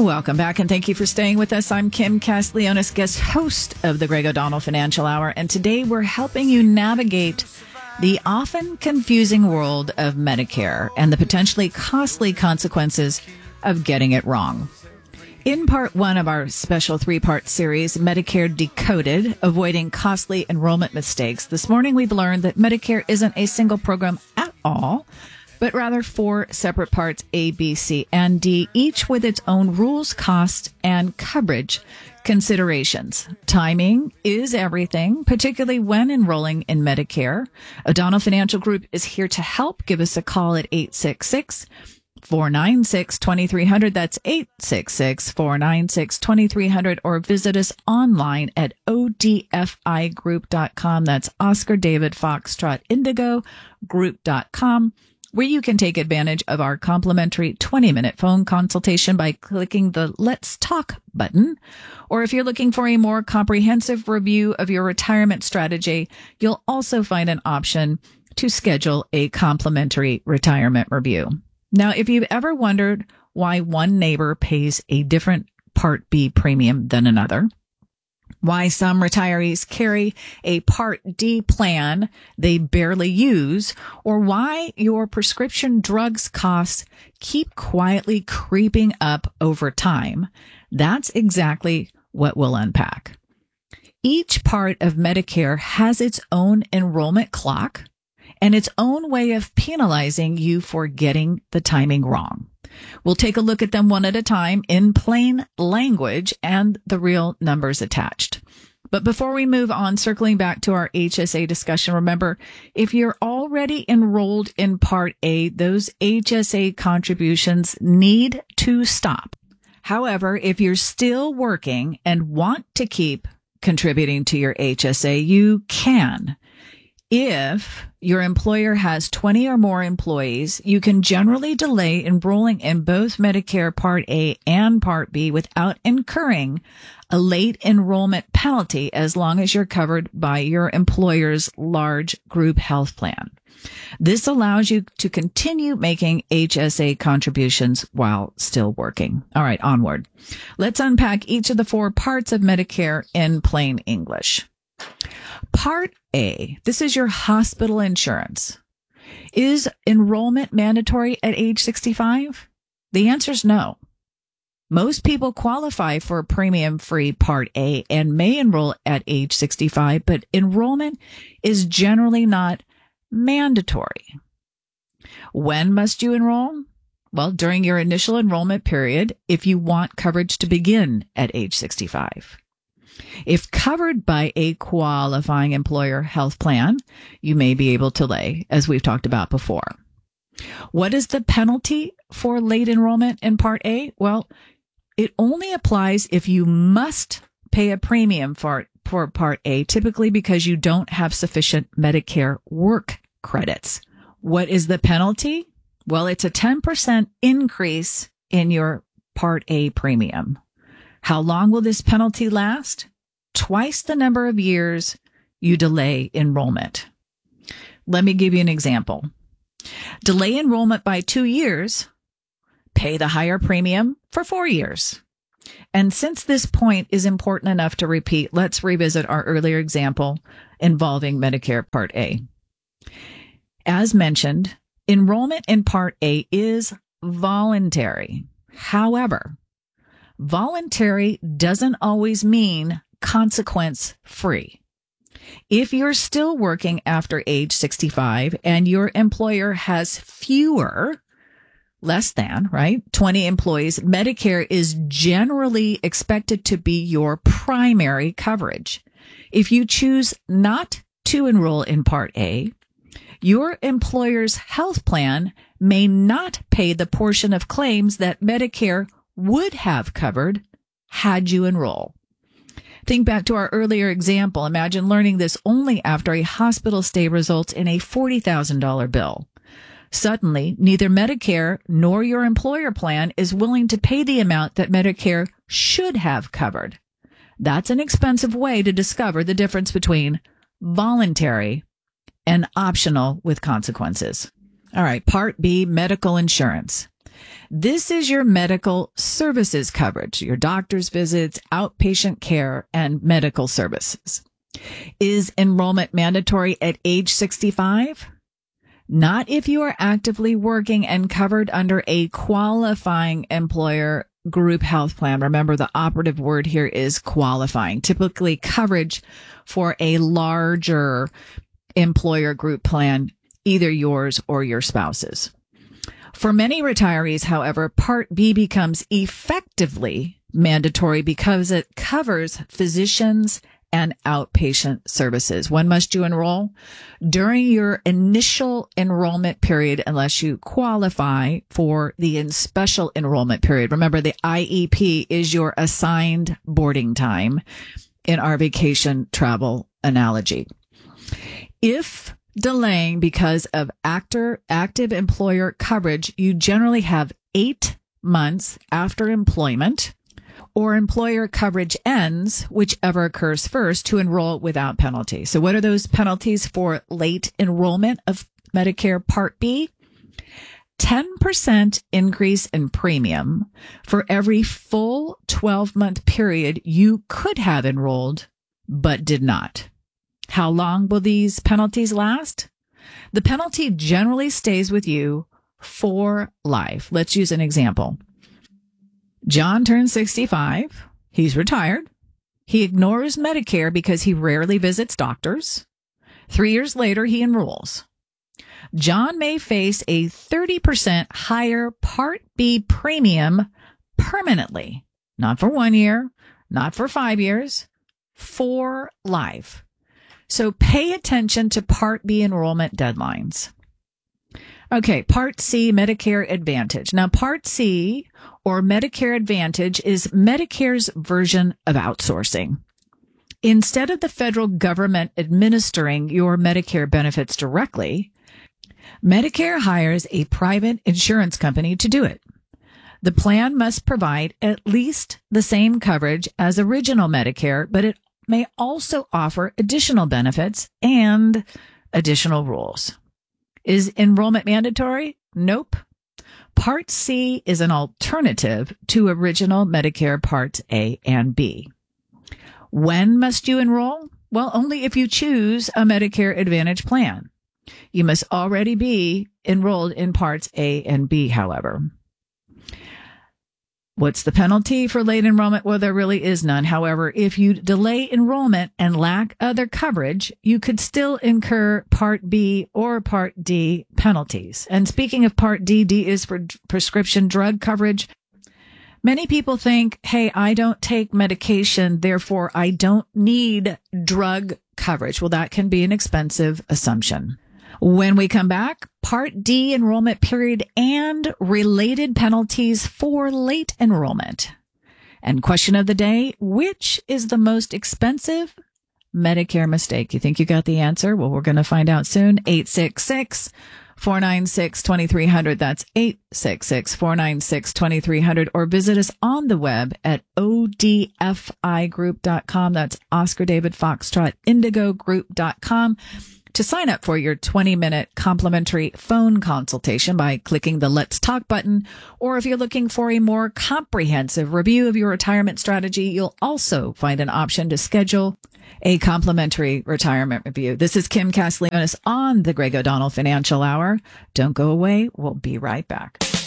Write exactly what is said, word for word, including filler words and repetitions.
Welcome back, and thank you for staying with us. I'm Kim Castiglionis, guest host of the Greg O'Donnell Financial Hour, and today we're helping you navigate the often confusing world of Medicare and the potentially costly consequences of getting it wrong. In part one of our special three-part series, Medicare Decoded, Avoiding Costly Enrollment Mistakes, this morning we've learned that Medicare isn't a single program at all, but rather four separate parts, A, B, C, and D, each with its own rules, costs, and coverage considerations. Timing is everything, particularly when enrolling in Medicare. O'Donnell Financial Group is here to help. Give us a call at eight six six, four nine six, two three zero zero. That's eight six six, four nine six, two three zero zero, or visit us online at O D F I group dot com. That's Oscar David Foxtrot Indigo group dot com. Where you can take advantage of our complimentary twenty minute phone consultation by clicking the Let's Talk button. Or if you're looking for a more comprehensive review of your retirement strategy, you'll also find an option to schedule a complimentary retirement review. Now, if you've ever wondered why one neighbor pays a different Part B premium than another, why some retirees carry a Part D plan they barely use, or why your prescription drugs costs keep quietly creeping up over time, that's exactly what we'll unpack. Each part of Medicare has its own enrollment clock and its own way of penalizing you for getting the timing wrong. We'll take a look at them one at a time in plain language and the real numbers attached. But before we move on, circling back to our H S A discussion, remember, if you're already enrolled in Part A, those H S A contributions need to stop. However, if you're still working and want to keep contributing to your H S A, you can. If your employer has twenty or more employees, you can generally delay enrolling in both Medicare Part A and Part B without incurring a late enrollment penalty as long as you're covered by your employer's large group health plan. This allows you to continue making H S A contributions while still working. All right, onward. Let's unpack each of the four parts of Medicare in plain English. Part A, this is your hospital insurance. Is enrollment mandatory at age sixty-five? The answer is no. Most people qualify for premium-free Part A and may enroll at age sixty-five, but enrollment is generally not mandatory. When must you enroll? Well, during your initial enrollment period, if you want coverage to begin at age sixty-five. If covered by a qualifying employer health plan, you may be able to delay, as we've talked about before. What is the penalty for late enrollment in Part A? Well, it only applies if you must pay a premium for, for Part A, typically because you don't have sufficient Medicare work credits. What is the penalty? Well, it's a ten percent increase in your Part A premium. How long will this penalty last? Twice the number of years you delay enrollment. Let me give you an example. Delay enrollment by two years, pay the higher premium for four years. And since this point is important enough to repeat, let's revisit our earlier example involving Medicare Part A. As mentioned, enrollment in Part A is voluntary. However, voluntary doesn't always mean consequence-free. If you're still working after age sixty-five and your employer has fewer, less than, right, twenty employees, Medicare is generally expected to be your primary coverage. If you choose not to enroll in Part A, your employer's health plan may not pay the portion of claims that Medicare would have covered had you enroll. Think back to our earlier example. Imagine learning this only after a hospital stay results in a forty thousand dollars bill. Suddenly, neither Medicare nor your employer plan is willing to pay the amount that Medicare should have covered. That's an expensive way to discover the difference between voluntary and optional with consequences. All right, Part B, medical insurance. This is your medical services coverage, your doctor's visits, outpatient care, and medical services. Is enrollment mandatory at age sixty-five? Not if you are actively working and covered under a qualifying employer group health plan. Remember, the operative word here is qualifying. Typically coverage for a larger employer group plan, either yours or your spouse's. For many retirees, however, Part B becomes effectively mandatory because it covers physicians and outpatient services. When must you enroll? During your initial enrollment period, unless you qualify for the special enrollment period. Remember, the I E P is your assigned boarding time in our vacation travel analogy. If delaying because of actor, active employer coverage, you generally have eight months after employment or employer coverage ends, whichever occurs first, to enroll without penalty. So what are those penalties for late enrollment of Medicare Part B? ten percent increase in premium for every full twelve-month period you could have enrolled but did not. How long will these penalties last? The penalty generally stays with you for life. Let's use an example. John turned sixty-five. He's retired. He ignores Medicare because he rarely visits doctors. Three years later, he enrolls. John may face a thirty percent higher Part B premium permanently. Not for one year, not for five years, for life. So pay attention to Part B enrollment deadlines. Okay, Part C, Medicare Advantage. Now, Part C, or Medicare Advantage, is Medicare's version of outsourcing. Instead of the federal government administering your Medicare benefits directly, Medicare hires a private insurance company to do it. The plan must provide at least the same coverage as original Medicare, but it may also offer additional benefits and additional rules. Is enrollment mandatory? Nope. Part C is an alternative to original Medicare Parts A and B. When must you enroll? Well, only if you choose a Medicare Advantage plan. You must already be enrolled in Parts A and B, however. What's the penalty for late enrollment? Well, there really is none. However, if you delay enrollment and lack other coverage, you could still incur Part B or Part D penalties. And speaking of Part D, D is for prescription drug coverage. Many people think, hey, I don't take medication, therefore I don't need drug coverage. Well, that can be an expensive assumption. When we come back, Part D enrollment period and related penalties for late enrollment. And question of the day, which is the most expensive Medicare mistake? You think you got the answer? Well, we're going to find out soon. eight six six, four nine six, two three zero zero. That's eight six six, four nine six, two three zero zero. Or visit us on the web at O D F I group dot com. That's Oscar David Foxtrot Indigo Group dot com. To sign up for your twenty minute complimentary phone consultation by clicking the Let's Talk button, or if you're looking for a more comprehensive review of your retirement strategy, you'll also find an option to schedule a complimentary retirement review. This is Kim Castiglionis on the Greg O'Donnell Financial Hour. Don't go away. We'll be right back.